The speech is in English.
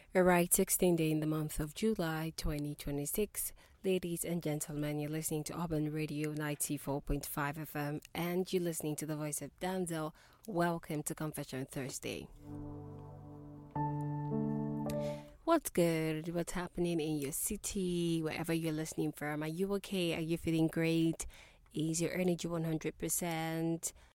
Alright, 16th day in the month of July 2026. Ladies and gentlemen, you're listening to Urban Radio 94.5 FM and you're listening to the voice of Damsel. Welcome to Confession Thursday. What's good? What's happening in your city, wherever you're listening from? Are you okay? Are you feeling great? Is your energy 100%?